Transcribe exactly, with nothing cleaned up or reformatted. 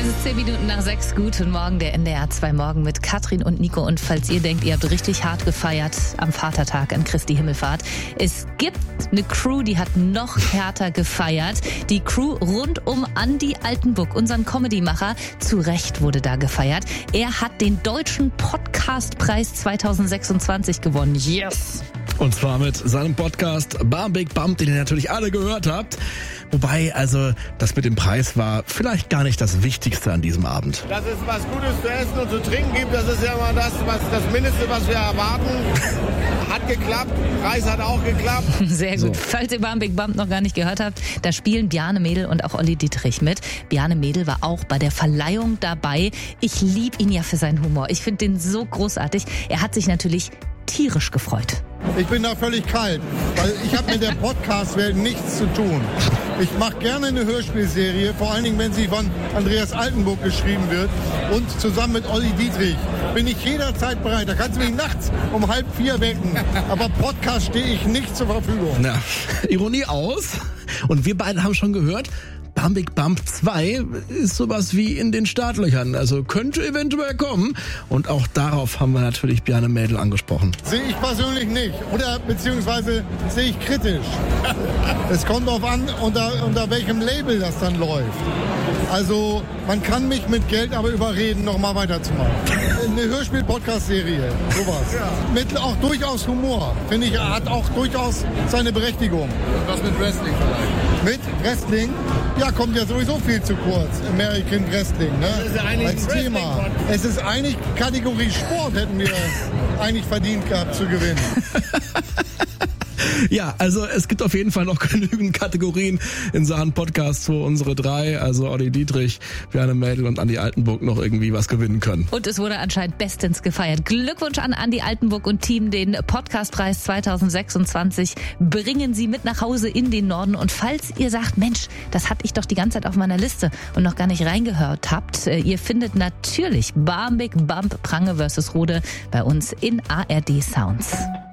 Es ist zehn Minuten nach sechs. Guten Morgen, der N D R zwei Morgen mit Katrin und Nico. Und falls ihr denkt, ihr habt richtig hart gefeiert am Vatertag an Christi Himmelfahrt, es gibt eine Crew, die hat noch härter gefeiert. Die Crew rund um Andi Altenburg, unseren Comedy-Macher. Zu Recht wurde da gefeiert. Er hat den Deutschen Podcastpreis zweitausendsechsundzwanzig gewonnen. Yes! Und zwar mit seinem Podcast Bam Big Bump, den ihr natürlich alle gehört habt. Wobei, also, das mit dem Preis war vielleicht gar nicht das Wichtigste an diesem Abend. Dass es was Gutes zu essen und zu trinken gibt, das ist ja immer das, was das Mindeste, was wir erwarten. Hat geklappt, Preis hat auch geklappt. Sehr gut. So. Falls ihr Bam Big Bump noch gar nicht gehört habt, da spielen Bjarne Mädel und auch Olli Dietrich mit. Bjarne Mädel war auch bei der Verleihung dabei. Ich liebe ihn ja für seinen Humor. Ich finde den so großartig. Er hat sich natürlich tierisch gefreut. Ich bin da völlig kalt, weil ich habe mit der Podcast-Welt nichts zu tun. Ich mache gerne eine Hörspielserie, vor allen Dingen, wenn sie von Andreas Altenburg geschrieben wird und zusammen mit Olli Dietrich. Bin ich jederzeit bereit. Da kannst du mich nachts um halb vier wecken. Aber Podcast stehe ich nicht zur Verfügung. Na, Ironie aus. Und wir beide haben schon gehört, Bam Big Bump zwei ist sowas wie in den Startlöchern. Also könnte eventuell kommen. Und auch darauf haben wir natürlich Bjarne Mädel angesprochen. Sehe ich persönlich nicht. Oder beziehungsweise sehe ich kritisch. Es kommt darauf an, unter, unter welchem Label das dann läuft. Also man kann mich mit Geld aber überreden, nochmal weiterzumachen. Eine Hörspiel-Podcast-Serie, sowas. Ja. Mit auch durchaus Humor. Finde ich, hat auch durchaus seine Berechtigung. Und was mit Wrestling vielleicht? Mit Wrestling? Ja, kommt ja sowieso viel zu kurz. American Wrestling, ne? Das ist ja eigentlich als Thema. Es ist eigentlich Kategorie Sport, hätten wir eigentlich verdient gehabt zu gewinnen. Ja, also es gibt auf jeden Fall noch genügend Kategorien in Sachen Podcast, wo unsere drei, also Olli Dietrich, Bjarne Mädel und Andi Altenburg, noch irgendwie was gewinnen können. Und es wurde anscheinend bestens gefeiert. Glückwunsch an Andi Altenburg und Team. Den Podcastpreis zweitausendsechsundzwanzig bringen Sie mit nach Hause in den Norden. Und falls ihr sagt, Mensch, das hatte ich doch die ganze Zeit auf meiner Liste und noch gar nicht reingehört habt, ihr findet natürlich Bam Big Bump Prange versus Rode bei uns in A R D Sounds.